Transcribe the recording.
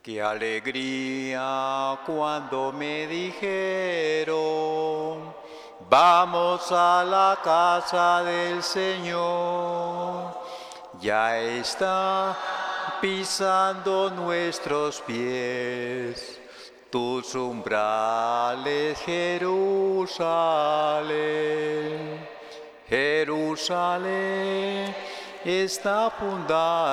Qué alegría cuando me dijeron, vamos a la casa del Señor. Ya está pisando nuestros pies tus umbrales, Jerusalén. Jerusalén está fundada